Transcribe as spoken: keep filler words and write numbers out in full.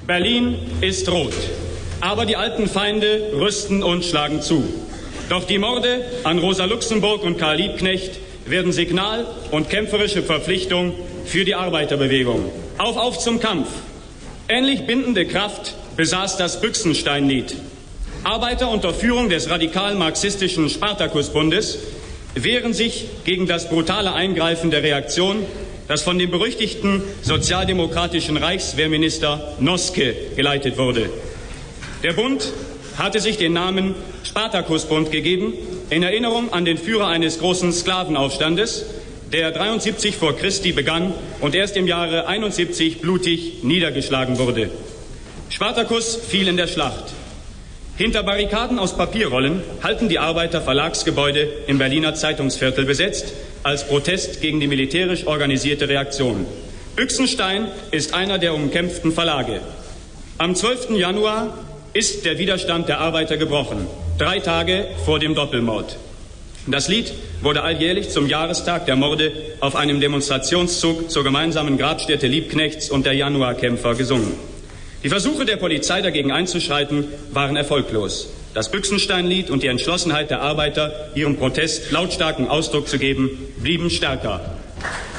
Berlin ist rot, aber die alten Feinde rüsten und schlagen zu. Doch die Morde an Rosa Luxemburg und Karl Liebknecht werden Signal und kämpferische Verpflichtung für die Arbeiterbewegung. Auf, auf zum Kampf! Ähnlich bindende Kraft besaß das Büchsenstein-Lied. Arbeiter unter Führung des radikal-marxistischen Spartakusbundes wehren sich gegen das brutale Eingreifen der Reaktion, das von dem berüchtigten sozialdemokratischen Reichswehrminister Noske geleitet wurde. Der Bund hatte sich den Namen Spartakusbund gegeben, in Erinnerung an den Führer eines großen Sklavenaufstandes, der dreiundsiebzig vor Christi begann und erst im Jahre einundsiebzig blutig niedergeschlagen wurde. Spartacus fiel in der Schlacht. Hinter Barrikaden aus Papierrollen halten die Arbeiter Verlagsgebäude im Berliner Zeitungsviertel besetzt, als Protest gegen die militärisch organisierte Reaktion. Büchsenstein ist einer der umkämpften Verlage. Am zwölften Januar ist der Widerstand der Arbeiter gebrochen, drei Tage vor dem Doppelmord. Das Lied wurde alljährlich zum Jahrestag der Morde auf einem Demonstrationszug zur gemeinsamen Grabstätte Liebknechts und der Januarkämpfer gesungen. Die Versuche der Polizei dagegen einzuschreiten waren erfolglos. Das Büchsenstein-Lied und die Entschlossenheit der Arbeiter, ihrem Protest lautstarken Ausdruck zu geben, blieben stärker.